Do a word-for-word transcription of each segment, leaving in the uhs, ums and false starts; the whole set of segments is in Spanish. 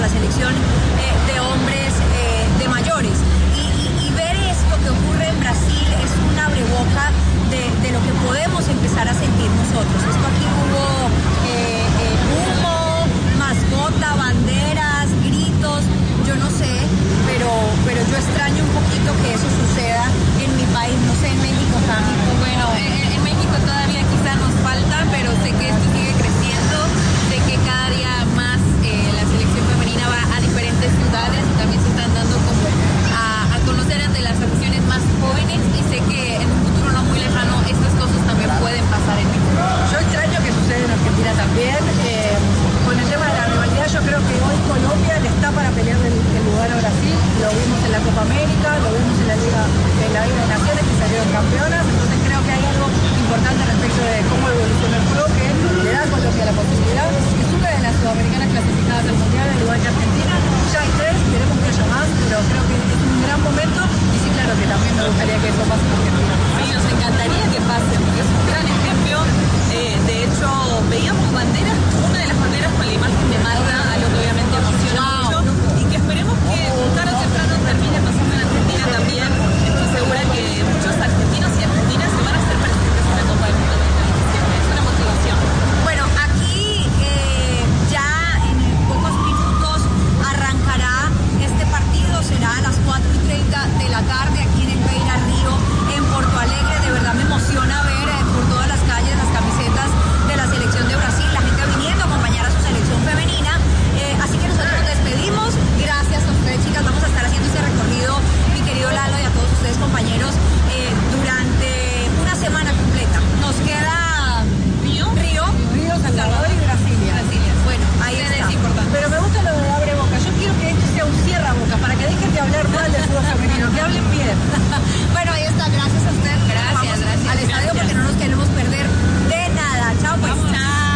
la selección eh, de hombres eh, de mayores. Y, y, y ver esto que ocurre en Brasil es un abreboca de, de lo que podemos empezar a sentir nosotros. Esto aquí hubo eh, eh, humo, mascota, banderas, gritos, yo no sé, pero, pero yo extraño un poquito que eso suceda en mi país, no sé, en México, Cami. Bueno, en, en México todavía quizá nos falta, pero sé que esto sigue creciendo, sé que cada día más eh, la selección femenina va a diferentes ciudades y también se están dando como a, a conocer ante las aficiones más jóvenes, y sé que en un futuro no muy lejano estas cosas también pueden pasar en México. Yo extraño que suceda en Argentina también. Eh, con el tema de la rivalidad, yo creo que hoy Colombia le está para pelear el, el lugar a Brasil. Lo vimos en la Copa América, lo vimos en la Liga, en la Liga de Naciones, que salieron campeonas. Entonces creo que hay algo importante respecto de cómo evoluciona el juego, que le da a Colombia la posibilidad, que es una de las sudamericanas clasificadas al Mundial, al igual que Argentina. Ya hay tres, queremos que haya más, pero creo que es un gran momento. Y sí, claro que también me gustaría que eso pase en Argentina. Sí, nos encantaría que pase, porque es un gran ejemplo. Eh, de hecho, veíamos banderas, una de las banderas con la imagen de Marta, algo que obviamente emociona mucho, y que esperemos que tarde o temprano termine pasando en Argentina también. Estoy segura que muchos argentinos y argentinas se van a hacer presentes en la Copa del Mundo dos mil diecisiete. Es una motivación. Bueno, aquí eh, ya en pocos minutos arrancará este partido, será a las cuatro y treinta de la tarde aquí en el Beira Río, en Porto Alegre. De verdad me emociona ver eh, por todas las calles las camisetas de la selección de Brasil, la gente viniendo a acompañar a su selección femenina. Eh, así que nosotros nos despedimos. Gracias a ustedes, chicas. Vamos a estar haciendo este recorrido, mi querido Lalo, y a todos ustedes, compañeros, eh, durante una semana completa. Nos queda Río, Río, Río, Salvador y Brasilia. Brasilia. Bueno, ahí está. Es importante. Pero me gusta lo de abre boca. Yo quiero que esto sea un cierra boca para que dejen de hablar mal del fútbol femenino, que hablen bien. Bueno, ahí está. Gracias a ustedes. Gracias, Vamos gracias. al estadio Gracias. porque no nos queremos perder de nada. Chao, pues. Vamos. Chao.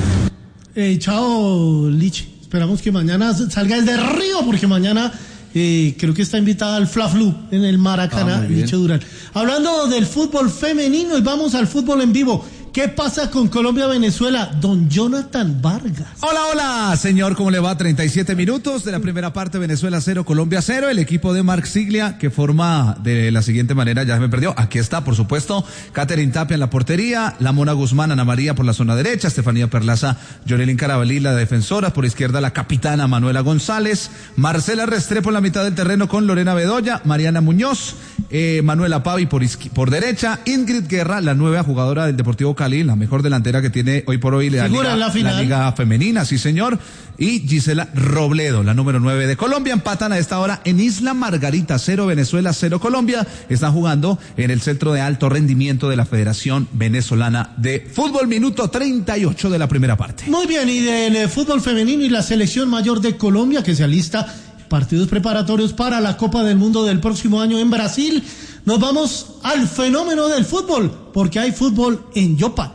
Eh, chao, Lich. Esperamos que mañana salga el de Río, porque mañana eh, creo que está invitada al Fla Flu en el Maracaná, Ah, Liche Durán. Hablando del fútbol femenino, y vamos al fútbol en vivo. ¿Qué pasa con Colombia-Venezuela? Don Jonathan Vargas. Hola, hola, señor, ¿cómo le va? treinta y siete minutos de la primera parte, Venezuela cero, Colombia cero. El equipo de Marc Siglia, que forma de la siguiente manera, ya me perdió. Aquí está, por supuesto, Catherine Tapia en la portería, la Mona Guzmán, Ana María por la zona derecha, Estefanía Perlaza, Yorelín Carabalí, la defensora, por izquierda la capitana Manuela González, Marcela Restrepo en la mitad del terreno con Lorena Bedoya, Mariana Muñoz, eh, Manuela Pavi por, por derecha, Ingrid Guerra, la nueva jugadora del Deportivo Cali, la mejor delantera que tiene hoy por hoy la Figura liga, en la final. la liga femenina, sí señor, y Gisela Robledo, la número nueve de Colombia. Empatan a esta hora en Isla Margarita, cero Venezuela, cero Colombia. Están jugando en el centro de alto rendimiento de la Federación Venezolana de Fútbol, minuto treinta y ocho de la primera parte. Muy bien, y del eh, fútbol femenino y la selección mayor de Colombia, que se alista partidos preparatorios para la Copa del Mundo del próximo año en Brasil, nos vamos al fenómeno del fútbol, porque hay fútbol en Yopal.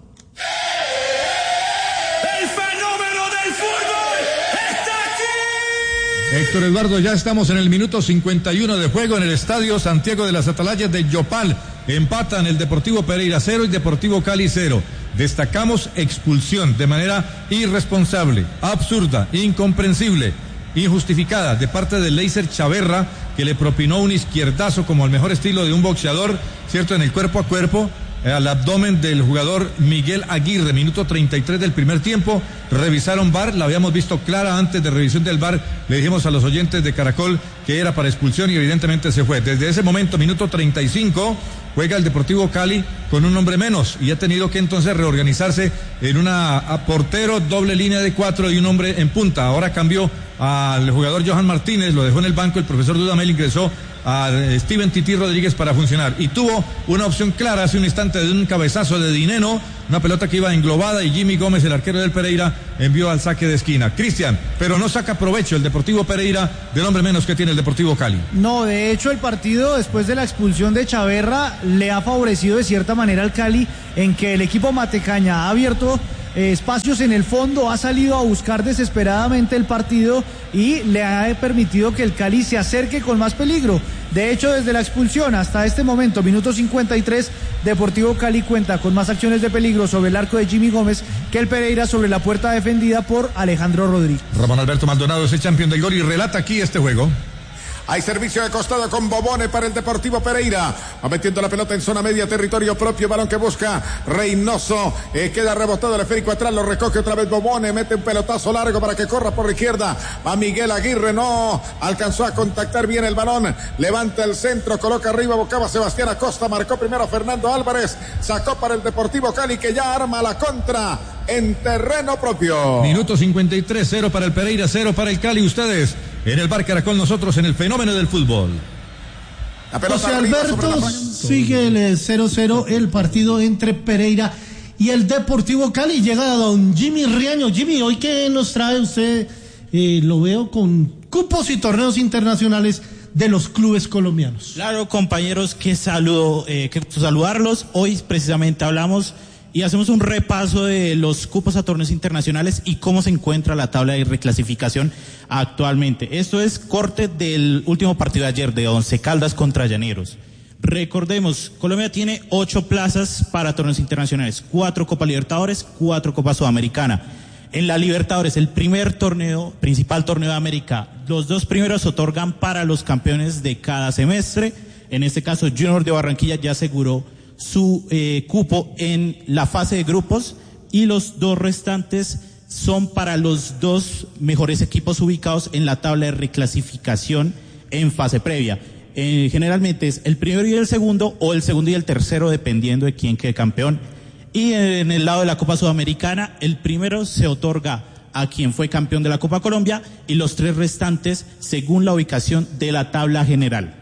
¡El fenómeno del fútbol está aquí! Héctor Eduardo, ya estamos en el minuto cincuenta y uno de juego en el estadio Santiago de las Atalayas de Yopal. Empatan el Deportivo Pereira cero y Deportivo Cali cero. Destacamos expulsión de manera irresponsable, absurda, incomprensible, injustificada de parte de Leiser Chaverra, que le propinó un izquierdazo como al mejor estilo de un boxeador, ¿cierto?, en el cuerpo a cuerpo, al abdomen del jugador Miguel Aguirre, minuto treinta y tres del primer tiempo. Revisaron V A R, la habíamos visto clara antes de revisión del V A R, le dijimos a los oyentes de Caracol que era para expulsión y evidentemente se fue. Desde ese momento, minuto treinta y cinco, juega el Deportivo Cali con un hombre menos y ha tenido que entonces reorganizarse en una a portero, doble línea de cuatro y un hombre en punta. Ahora cambió al jugador Johan Martínez, lo dejó en el banco, el profesor Dudamel ingresó a Steven Tití Rodríguez para funcionar, y tuvo una opción clara hace un instante de un cabezazo de Dineno, una pelota que iba englobada, y Jimmy Gómez, el arquero del Pereira, envió al saque de esquina. Cristian, pero no saca provecho el Deportivo Pereira del hombre menos que tiene el Deportivo Cali. No, de hecho el partido después de la expulsión de Chaverra le ha favorecido de cierta manera al Cali, en que el equipo Matecaña ha abierto eh, espacios en el fondo, ha salido a buscar desesperadamente el partido y le ha permitido que el Cali se acerque con más peligro. De hecho, desde la expulsión hasta este momento, minuto cincuenta y tres, Deportivo Cali cuenta con más acciones de peligro sobre el arco de Jimmy Gómez que el Pereira sobre la puerta defendida por Alejandro Rodríguez. Ramón Alberto Maldonado es el campeón del gol y relata aquí este juego. Hay servicio de costado con Bobone para el Deportivo Pereira. Va metiendo la pelota en zona media, territorio propio, balón que busca Reynoso. Eh, queda rebotado el esférico atrás, lo recoge otra vez Bobone, mete un pelotazo largo para que corra por la izquierda. Va Miguel Aguirre, no alcanzó a contactar bien el balón. Levanta el centro, coloca arriba, bocaba Sebastián Acosta, marcó primero Fernando Álvarez. Sacó para el Deportivo Cali que ya arma la contra en terreno propio. Minuto cincuenta y tres, cero para el Pereira, cero para el Cali. Ustedes en el Bar Caracol, nosotros en el fenómeno del fútbol. José Alberto, sigue el cero cero el partido entre Pereira y el Deportivo Cali. Llega don Jimmy Riaño. Jimmy, hoy que nos trae usted, eh, lo veo con cupos y torneos internacionales de los clubes colombianos. Claro, compañeros, que saludo, eh, que saludarlos. Hoy precisamente hablamos y hacemos un repaso de los cupos a torneos internacionales y cómo se encuentra la tabla de reclasificación actualmente. Esto es corte del último partido de ayer de Once Caldas contra Llaneros. Recordemos, Colombia tiene ocho plazas para torneos internacionales, cuatro Copa Libertadores, cuatro Copa Sudamericana. En la Libertadores, el primer torneo, principal torneo de América, los dos primeros se otorgan para los campeones de cada semestre. En este caso, Junior de Barranquilla ya aseguró su eh, cupo en la fase de grupos y los dos restantes son para los dos mejores equipos ubicados en la tabla de reclasificación en fase previa. Eh, generalmente es el primero y el segundo o el segundo y el tercero dependiendo de quién quede campeón. Y en el lado de la Copa Sudamericana, el primero se otorga a quien fue campeón de la Copa Colombia y los tres restantes según la ubicación de la tabla general.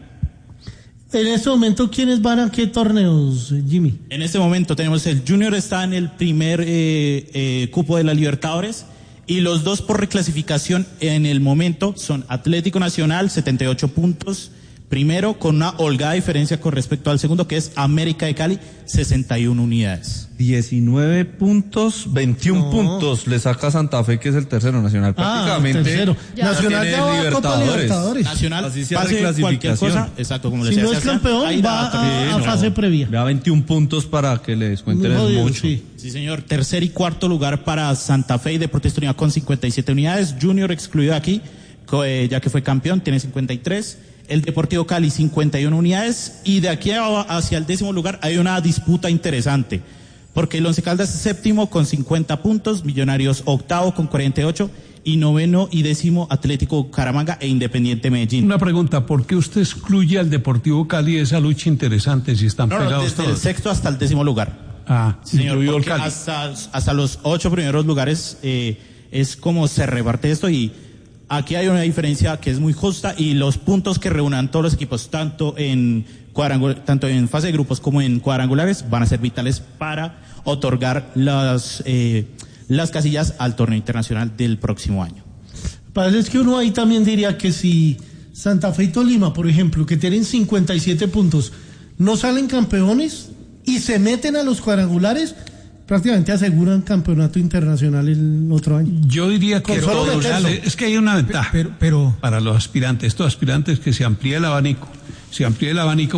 En este momento, ¿quiénes van a qué torneos, Jimmy? En este momento tenemos el Junior está en el primer eh, eh, cupo de la Libertadores y los dos por reclasificación en el momento son Atlético Nacional, setenta y ocho puntos, primero con una holgada diferencia con respecto al segundo que es América de Cali, sesenta y una unidades. diecinueve puntos, veintiún no. puntos le saca Santa Fe, que es el tercero Nacional. Prácticamente. Ah, tercero. Nacional ya va a Copa Libertadores. Nacional, así sea pase cualquier cosa. Exacto, como si le no es campeón, ahí va a, a, a no. fase previa. Le da veintiún puntos para que le descuenten Muy jodido, mucho. Sí. sí, señor. Tercer y cuarto lugar para Santa Fe y Deportes Tolima con cincuenta y siete unidades. Junior excluido aquí, ya que fue campeón, tiene cincuenta y tres. El Deportivo Cali cincuenta y una unidades y de aquí hacia el décimo lugar hay una disputa interesante porque el Once Caldas es séptimo con cincuenta puntos, Millonarios octavo con cuarenta y ocho y noveno y décimo Atlético Bucaramanga e Independiente Medellín. Una pregunta, ¿por qué usted excluye al Deportivo Cali de esa lucha interesante si están no, no, pegados desde todos? el sexto hasta el décimo lugar. Ah, sí, señor, incluido el Cali. Hasta, hasta los ocho primeros lugares eh, es como se reparte esto y aquí hay una diferencia que es muy justa y los puntos que reúnan todos los equipos, tanto en cuadrangul- tanto en fase de grupos como en cuadrangulares, van a ser vitales para otorgar las, eh, las casillas al torneo internacional del próximo año. Parece que uno ahí también diría que si Santa Fe y Tolima, por ejemplo, que tienen cincuenta y siete puntos, no salen campeones y se meten a los cuadrangulares, prácticamente aseguran campeonato internacional el otro año. Yo diría que solo todos, meterlo. es que hay una ventaja Pero, pero para los aspirantes, estos aspirantes que se amplía el abanico, se amplía el abanico,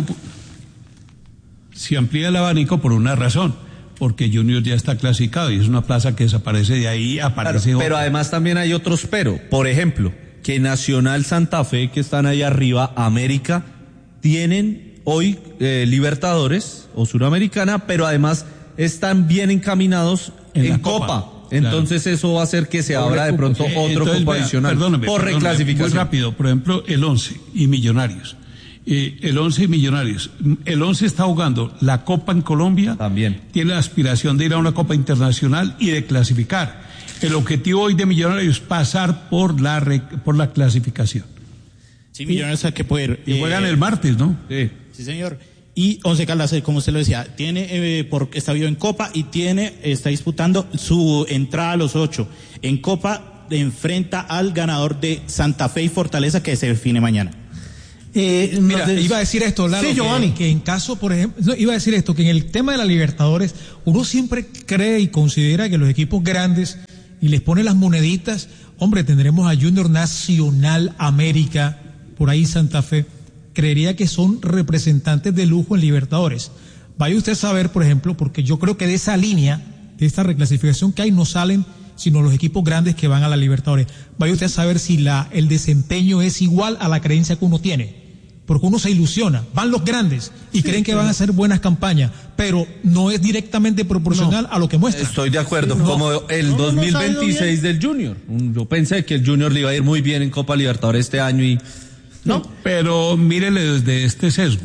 se amplía el abanico por una razón, porque Junior ya está clasificado y es una plaza que desaparece de ahí, aparece Claro, otra. pero además también hay otros pero, por ejemplo, que Nacional, Santa Fe, que están ahí arriba, América, tienen hoy eh, Libertadores o Suramericana, pero además están bien encaminados en, en Copa. Copa. Entonces claro. Eso va a hacer que se abra de pronto Eh, otro entonces, cupo vea, adicional perdóneme, por perdóneme, reclasificación. Muy rápido, por ejemplo, el Once y Millonarios. Eh, el Once y Millonarios. El Once está jugando la Copa en Colombia. También. Tiene la aspiración de ir a una Copa Internacional y de clasificar. El objetivo hoy de Millonarios es pasar por la, re, por la clasificación. Sí, Millonarios hay que poder. Y juegan eh, el martes, ¿no? Sí. Sí, señor. Y Once Caldas, como usted lo decía, tiene eh, por, está vivo en Copa y tiene está disputando su entrada a los ocho. En Copa enfrenta al ganador de Santa Fe y Fortaleza que se define mañana. Eh, Mira, de... iba a decir esto, Lalo, sí, Giovanni. que, que en caso, por ejemplo, no, iba a decir esto, que en el tema de la Libertadores, uno siempre cree y considera que los equipos grandes, y les pone las moneditas, hombre, tendremos a Junior, Nacional, América, por ahí Santa Fe, creería que son representantes de lujo en Libertadores. Vaya usted a saber, por ejemplo, porque yo creo que de esa línea, de esta reclasificación que hay, no salen sino los equipos grandes que van a la Libertadores. Vaya usted a saber si la, el desempeño es igual a la creencia que uno tiene. Porque uno se ilusiona, van los grandes y sí, creen que van a hacer buenas campañas, pero no es directamente proporcional no. a lo que muestran. Estoy de acuerdo, sí, no. como el no, dos mil veintiséis del Junior. Yo pensé que el Junior le iba a ir muy bien en Copa Libertadores este año y... No, pero mírele desde este sesgo,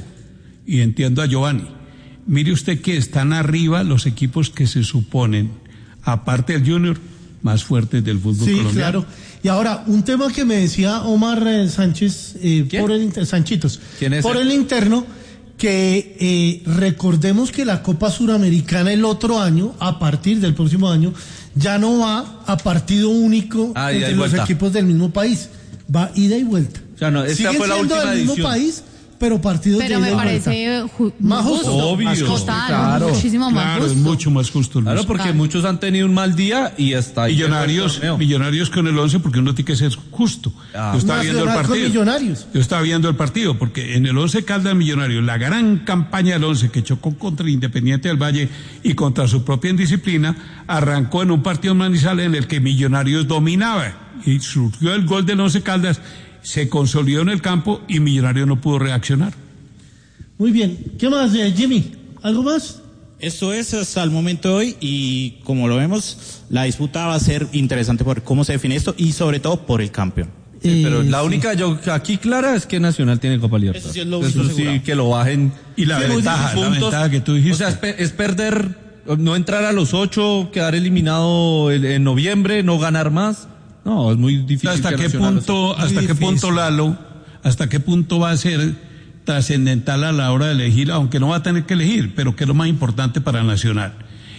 y entiendo a Giovanni. Mire usted que están arriba los equipos que se suponen, aparte del Junior, más fuertes del fútbol sí, colombiano. Sí, claro. Y ahora, un tema que me decía Omar eh, Sánchez, eh, por el inter... Sanchitos, ¿Quién es por él? el interno, que eh, recordemos que la Copa Suramericana el otro año, a partir del próximo año, ya no va a partido único ah, entre los vuelta. equipos del mismo país, va ida y vuelta. O sea, no, esta Siguen fue la siendo última del mismo edición. país, pero partidos pero de ida me y parece ju más justo, obvio, más justo. Total, claro, muchísimo más claro, justo. es mucho más justo. Luis. Claro, porque claro. muchos han tenido un mal día y hasta ahí. Millonarios, millonarios con el once, porque uno tiene que ser justo. Ah, Yo estaba viendo el partido. Millonarios. Yo estaba viendo el partido, porque en el once Caldas Millonarios, la gran campaña del once que chocó contra el Independiente del Valle y contra su propia indisciplina, arrancó en un partido en Manizales en el que Millonarios dominaba y surgió el gol del once Caldas, se consolidó en el campo y Millonarios no pudo reaccionar. Muy bien. ¿Qué más, eh, Jimmy? ¿Algo más? Esto es hasta el momento de hoy y como lo vemos, la disputa va a ser interesante por cómo se define esto y sobre todo por el campeón. Sí, pero la única yo aquí clara es que Nacional tiene Copa Libertadores. Eso sí, es lo Eso sí que lo bajen. Y la sí, ventaja, puntos. la ventaja que tú dijiste. O sea, es, pe es perder, no entrar a los ocho, quedar eliminado en, en noviembre, no ganar más. No, es muy difícil. ¿Hasta qué punto, hasta qué punto, Lalo, hasta qué punto va a ser trascendental a la hora de elegir, aunque no va a tener que elegir, pero que es lo más importante para Nacional?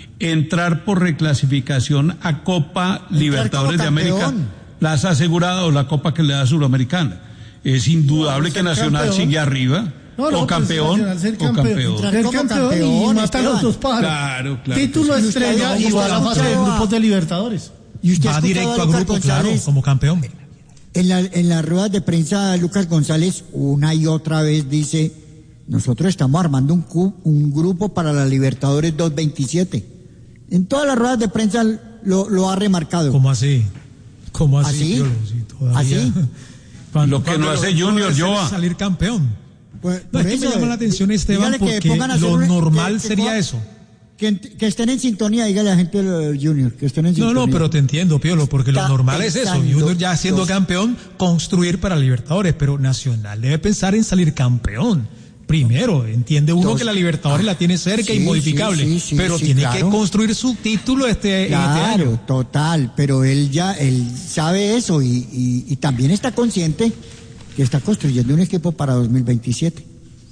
Entrar por reclasificación a Copa Entrar Libertadores de América, ¿la has asegurado la Copa que le da Suramericana? Es indudable no, que Nacional campeón. sigue arriba. No, no, o campeón, pues, ser campeón, o campeón. Ser campeón, campeón y mata a los dos pájaros. Claro, claro. Título sí. estrella y va a la fase de grupos de Libertadores. Y usted va directo a grupo, claro, como campeón. En, la, en las ruedas de prensa, Lucas González una y otra vez dice, nosotros estamos armando un, un grupo para la Libertadores dos veintisiete. En todas las ruedas de prensa lo, lo ha remarcado. ¿Cómo así? ¿Cómo así? ¿Así? Sí, ¿Así? Cuando, lo que no hace Junior, yo salir campeón. Pues, no, es que me llama la atención, Esteban, porque lo normal que, que sería eso. Que, que estén en sintonía, dígale a la gente del Junior, que estén en sintonía. No, no, pero te entiendo, Piolo, porque Está lo normal es eso. Junior ya siendo dos. campeón, construir para Libertadores, pero Nacional debe pensar en salir campeón. Primero, entiende uno dos. que la Libertadores la tiene cerca, sí, inmodificable, sí, sí, sí, pero sí, tiene claro. que construir su título este, claro, este año. Total, pero él ya, él sabe eso y, y, y también está consciente que está construyendo un equipo para dos mil veintisiete.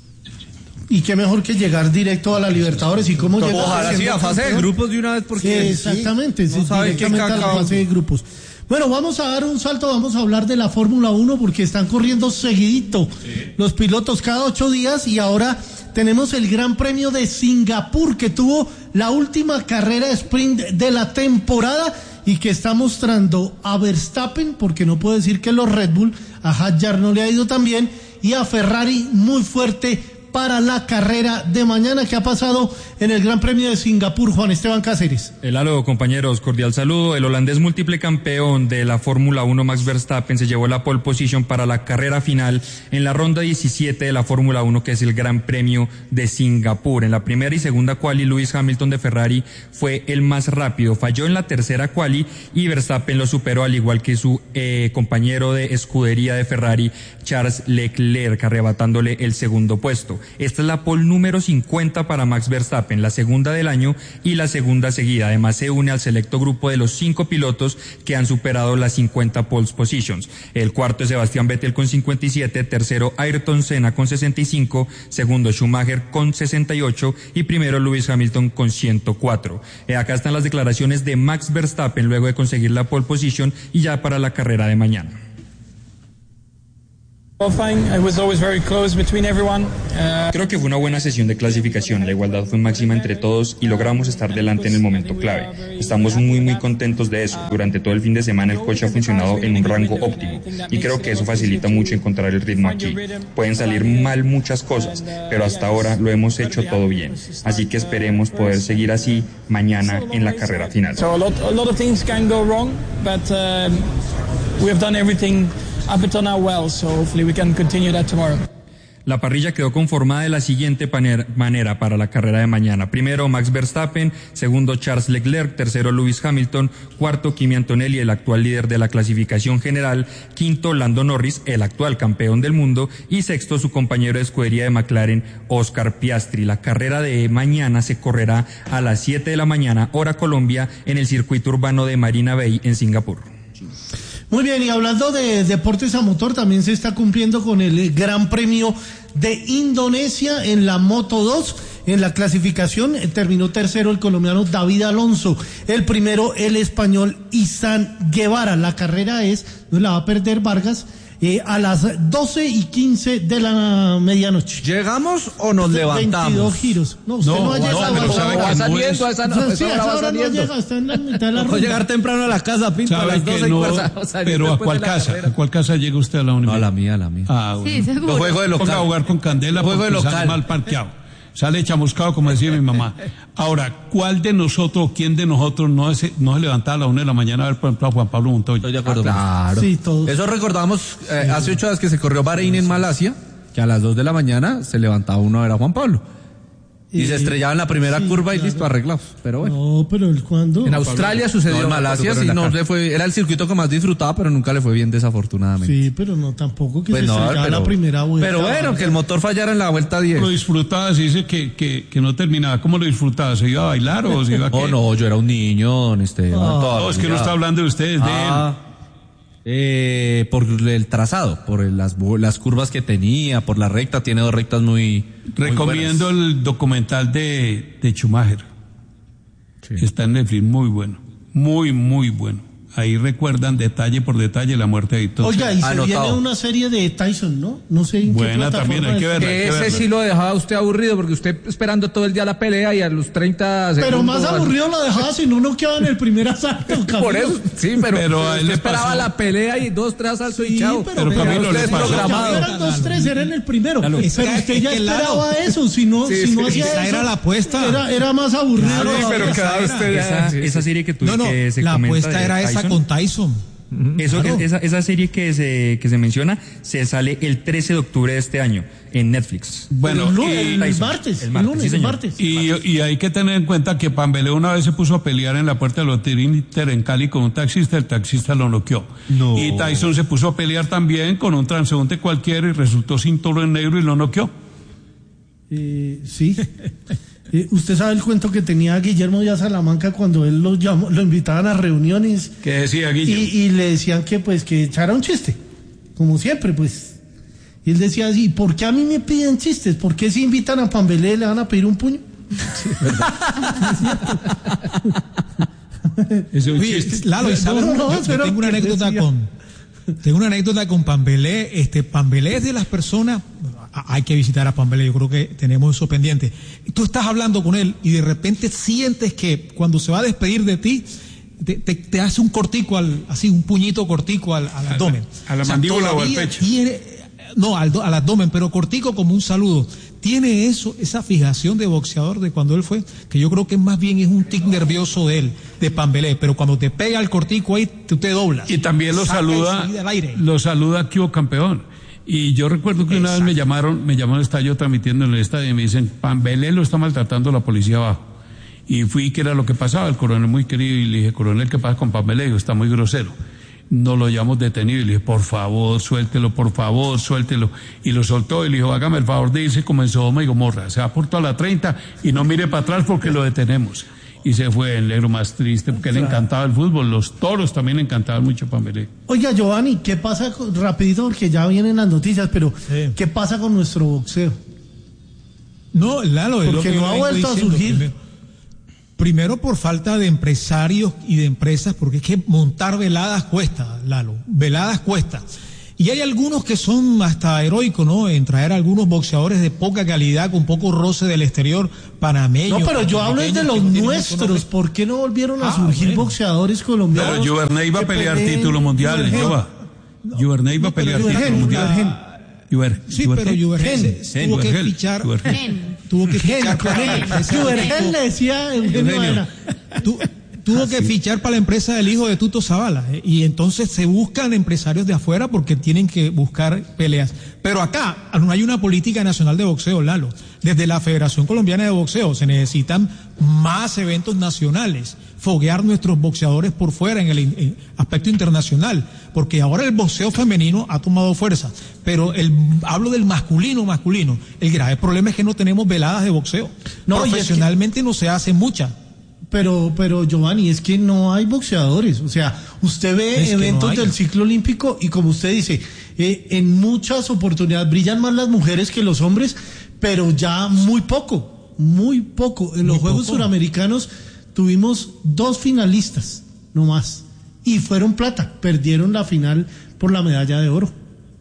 Y qué mejor que llegar directo a la Libertadores y cómo llegar. Ojalá sí, a fase de grupos de una vez porque. Sí, exactamente, sí, no directamente a la fase de grupos. Bueno, vamos a dar un salto, vamos a hablar de la Fórmula uno porque están corriendo seguidito sí. los pilotos cada ocho días y ahora tenemos el Gran Premio de Singapur que tuvo la última carrera sprint de la temporada y que está mostrando a Verstappen, porque no puedo decir que los Red Bull, a Hadjar no le ha ido tan bien, y a Ferrari muy fuerte para la carrera de mañana. ¿Qué ha pasado en el Gran Premio de Singapur, Juan Esteban Cáceres? El halo, compañeros, cordial saludo. El holandés múltiple campeón de la Fórmula uno, Max Verstappen, se llevó la pole position para la carrera final en la ronda diecisiete de la Fórmula uno, que es el Gran Premio de Singapur. En la primera y segunda quali, Lewis Hamilton de Ferrari fue el más rápido. Falló en la tercera quali y Verstappen lo superó, al igual que su eh, compañero de escudería de Ferrari, Charles Leclerc, arrebatándole el segundo puesto. Esta es la pole número cincuenta para Max Verstappen, la segunda del año y la segunda seguida. Además se une al selecto grupo de los cinco pilotos que han superado las cincuenta pole positions. El cuarto es Sebastián Vettel con cincuenta y siete, tercero Ayrton Senna con sesenta y cinco, segundo Schumacher con sesenta y ocho y primero Lewis Hamilton con ciento cuatro. Eh, acá están las declaraciones de Max Verstappen luego de conseguir la pole position y ya para la carrera de mañana. Creo que fue una buena sesión de clasificación, la igualdad fue máxima entre todos y logramos estar delante en el momento clave. Estamos muy muy contentos de eso. Durante todo el fin de semana el coche ha funcionado en un rango óptimo y creo que eso facilita mucho encontrar el ritmo aquí. Pueden salir mal muchas cosas, pero hasta ahora lo hemos hecho todo bien. Así que esperemos poder seguir así mañana en la carrera final. So a lot, a lot of things can go wrong, but um, we have done everything up until now well, so hopefully we can continue that tomorrow. La parrilla quedó conformada de la siguiente manera para la carrera de mañana. Primero Max Verstappen, segundo Charles Leclerc, tercero Lewis Hamilton, cuarto Kimi Antonelli, el actual líder de la clasificación general, quinto Lando Norris, el actual campeón del mundo, y sexto su compañero de escudería de McLaren, Oscar Piastri. La carrera de mañana se correrá a las siete de la mañana, hora Colombia, en el circuito urbano de Marina Bay, en Singapur. Muy bien, y hablando de deportes a motor, también se está cumpliendo con el Gran Premio de Indonesia en la Moto dos. En la clasificación terminó tercero el colombiano David Alonso, el primero el español Izan Guevara. La carrera es, no la va a perder Vargas, eh, a las doce y quince de la medianoche. ¿Llegamos o nos levantamos? veintidós giros. No, usted no, no ha llegado. No, pero va saliendo a esa, no, sí, esa hora, hora no llega, está en la mitad de la ruta. No llegar temprano a la casa, Pinto, a las doce y no, cuarenta. O sea, pero ¿a cuál casa? ¿A cuál casa llega usted a la universidad? No, a la mía, a la mía. Ah, bueno. Sí, seguro. Los juegos de local. Ponga a jugar con candela juego porque de local. sale mal parqueado. Sale chamuscado, como decía mi mamá. Ahora, ¿cuál de nosotros, quién de nosotros no se, no se levantaba a la una de la mañana a ver, por ejemplo, a Juan Pablo Montoya? Estoy de acuerdo. Ah, claro. Sí, todos. Eso recordamos eh, sí. hace ocho días que se corrió Bahrein en Malasia, que a las dos de la mañana se levantaba uno a ver a Juan Pablo. Y, y se estrellaba en la primera sí, curva y claro. Listo, arreglados. Pero bueno. No, pero el cuándo. En Australia sucedió. No, en Malasia sí no le fue, era el circuito que más disfrutaba, pero nunca le fue bien desafortunadamente. Sí, pero no tampoco que pues se no, estrellaba pero, la primera vuelta. Pero bueno, que el motor fallara en la vuelta diez. Lo disfrutaba, se dice que, que, que no terminaba. ¿Cómo lo disfrutaba? ¿Se iba a bailar o se iba a qué? Oh, no, yo era un niño, don Esteban. Oh, no, es que no está hablando de ustedes, de ah. él. Eh, por el trazado, por el, las, las curvas que tenía, por la recta, tiene dos rectas muy, muy recomiendo buenas. El documental de, de Schumacher. Sí. Está en Netflix, muy bueno, muy, muy bueno. Ahí recuerdan detalle por detalle la muerte de Ayrton. Oiga, y se Anotado. Viene una serie de Tyson, ¿no? No sé en Buena qué también, hay que verla. Ese que verla. sí lo dejaba usted aburrido, porque usted esperando todo el día la pelea y a los treinta segundos... Pero más aburrido lo dejaba si no quedaba en el primer asalto, Camilo. Por eso, sí, pero, pero usted usted esperaba pasó. La pelea y dos, tres asaltos sí, y chao. Pero, pero Camilo le pasó. Ya eran dos, tres, era en el primero. Claro. Pero Era, usted ya esperaba claro. eso, si no, sí, si no sí, hacía esa eso. era la apuesta. Era, era más aburrido. Claro, no, pero esa, cada usted esa, esa serie que tú no, no, que se la apuesta era Tyson, esa con Tyson. Eso claro. que, esa, esa serie que se, que se menciona se sale el trece de octubre de este año en Netflix. Bueno, el, y, el, el martes, el, martes, lunes, sí, el martes. Y, y hay que tener en cuenta que Pambelé una vez se puso a pelear en la puerta de los Inter en Cali con un taxista, el taxista lo noqueó. No. Y Tyson se puso a pelear también con un transeúnte cualquiera y resultó cinturón negro y lo noqueó. Eh, sí. Eh, ¿Usted sabe el cuento que tenía Guillermo Díaz Salamanca cuando él lo llamó, lo invitaban a reuniones? ¿Qué decía Guillermo? Y, y le decían que pues que echara un chiste, como siempre, pues. Y él decía así, ¿por qué a mí me piden chistes? ¿Por qué si invitan a Pambelé le van a pedir un puño? Sí, es un Oye, chiste. Lalo, ¿y sabes? No, no, yo, yo tengo una anécdota decía. con tengo una anécdota con Pambelé. Este Pambelé es de las personas. Hay que visitar a Pambelé, yo creo que tenemos eso pendiente. Tú estás hablando con él y de repente sientes que cuando se va a despedir de ti, te, te, te hace un cortico, al, así un puñito cortico al, al abdomen. A la, a la o sea, mandíbula o al pecho. Tiene, no, al, al abdomen, pero cortico como un saludo. Tiene eso, esa fijación de boxeador de cuando él fue, que yo creo que más bien es un tic nervioso de él, de Pambelé, pero cuando te pega el cortico ahí, tú te doblas. Y también lo saluda, lo saluda aquí o campeón. Y yo recuerdo que una Exacto. vez me llamaron, me llamaron, estaba yo transmitiendo en el estadio y me dicen, Pambelé lo está maltratando la policía abajo. Y fui, que era lo que pasaba, el coronel muy querido, y le dije, coronel, ¿qué pasa con Pambelé? Dijo, está muy grosero. Nos lo llevamos detenido y le dije, por favor, suéltelo, por favor, suéltelo. Y lo soltó y le dijo, hágame el favor de irse como en Sodoma y Gomorra. Se va por toda la treinta y no mire para atrás porque lo detenemos. Y se fue el negro más triste porque claro. le encantaba el fútbol. Los toros también le encantaban mucho Pambelé. Oiga, Giovanni, ¿qué pasa con, rapidito porque ya vienen las noticias, pero sí. ¿qué pasa con nuestro boxeo? No, Lalo, es porque lo que no ha vuelto a surgir. Primero, primero por falta de empresarios y de empresas, porque es que montar veladas cuesta, Lalo, veladas cuesta. Y hay algunos que son hasta heroicos, ¿no? En traer a algunos boxeadores de poca calidad, con poco roce del exterior, panameños. No, pero yo hablo de los nuestros. ¿Por qué no volvieron a ah, surgir bueno. boxeadores colombianos? Pero Juvernay va a pelear títulos mundiales, ¿no va? Juvernay va a pelear títulos mundiales. Juver, sí, Juver, pero Juvergel tuvo que fichar. Tuvo que fichar para Juvergel le decía Eugenio. Tuvo que fichar para la empresa del hijo de Tuto Zavala, ¿eh? Y entonces se buscan empresarios de afuera porque tienen que buscar peleas. Pero acá no hay una política nacional de boxeo, Lalo. Desde la Federación Colombiana de Boxeo se necesitan más eventos nacionales, foguear nuestros boxeadores por fuera en el en aspecto internacional, porque ahora el boxeo femenino ha tomado fuerza, pero el hablo del masculino masculino. El grave problema es que no tenemos veladas de boxeo. No, profesionalmente es que no se hace muchas. Pero, pero Giovanni, es que no hay boxeadores. O sea, usted ve es eventos no del ciclo olímpico y como usted dice, eh, en muchas oportunidades brillan más las mujeres que los hombres, pero ya muy poco, muy poco. En los muy Juegos poco. Suramericanos tuvimos dos finalistas, no más, y fueron plata, perdieron la final por la medalla de oro.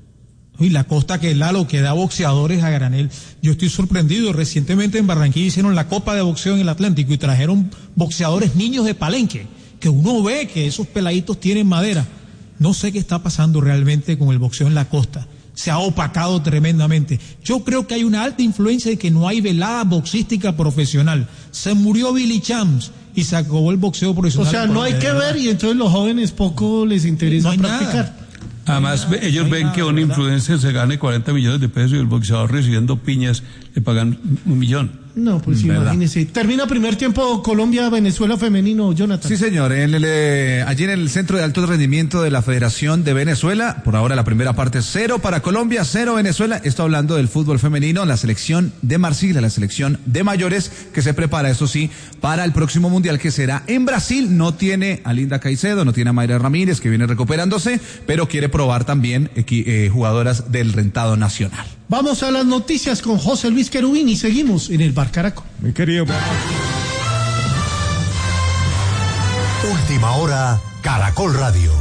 Y la costa que Lalo, que da boxeadores a granel. Yo estoy sorprendido. Recientemente en Barranquilla hicieron la Copa de Boxeo en el Atlántico y trajeron boxeadores niños de Palenque, que uno ve que esos peladitos tienen madera. No sé qué está pasando realmente con el boxeo en la costa. Se ha opacado tremendamente. Yo creo que hay una alta influencia de que no hay velada boxística profesional. Se murió Billy Champs y se acabó el boxeo profesional. O sea, no hay que ver y entonces los jóvenes poco les interesa no practicar. Nada. Además, ellos no ven nada, que un influencer se gane cuarenta millones de pesos y el boxeador recibiendo piñas le pagan un millón. No, pues imagínese. Termina primer tiempo Colombia-Venezuela femenino, Jonathan. Sí, señor. En el, eh, allí en el Centro de Alto Rendimiento de la Federación de Venezuela, por ahora la primera parte cero para Colombia, cero Venezuela. Estoy hablando del fútbol femenino, la selección de Marsiglia, la selección de mayores que se prepara, eso sí, para el próximo mundial que será en Brasil. No tiene a Linda Caicedo, no tiene a Mayra Ramírez, que viene recuperándose, pero quiere probar también eh, jugadoras del rentado nacional. Vamos a las noticias con José Luis Querubín y seguimos en el Bar Caracol. Mi querido. Última hora, Caracol Radio.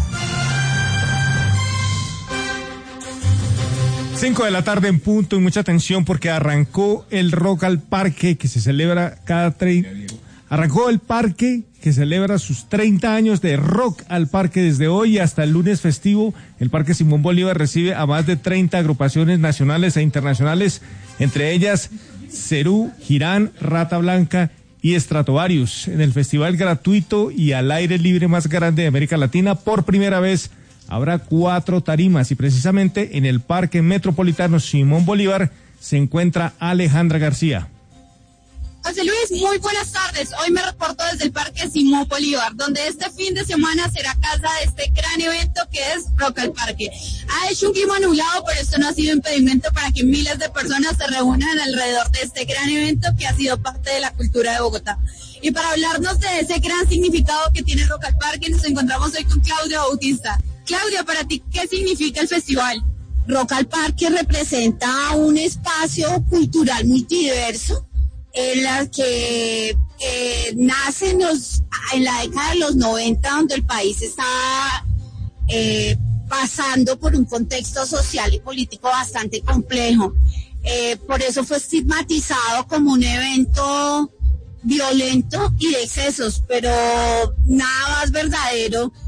Cinco de la tarde en punto y mucha atención porque arrancó el Rock al Parque que se celebra cada treinta. Arrancó el parque que celebra sus treinta años de Rock al Parque desde hoy hasta el lunes festivo. El Parque Simón Bolívar recibe a más de treinta agrupaciones nacionales e internacionales, entre ellas Cerú, Girán, Rata Blanca y Stratovarius. En el festival gratuito y al aire libre más grande de América Latina, por primera vez habrá cuatro tarimas y precisamente en el Parque Metropolitano Simón Bolívar se encuentra Alejandra García. José Luis, muy buenas tardes. Hoy me reporto desde el Parque Simón Bolívar, donde este fin de semana será casa de este gran evento que es Rock al Parque. Ha hecho un clima nublado, pero esto no ha sido impedimento para que miles de personas se reúnan alrededor de este gran evento que ha sido parte de la cultura de Bogotá. Y para hablarnos de ese gran significado que tiene Rock al Parque, nos encontramos hoy con Claudia Bautista. Claudia, para ti, ¿qué significa el festival? Rock al Parque representa un espacio cultural multidiverso en la que eh, nace en, los, en la década de los noventa, donde el país está eh, pasando por un contexto social y político bastante complejo. Eh, por eso fue estigmatizado como un evento violento y de excesos, pero nada más verdadero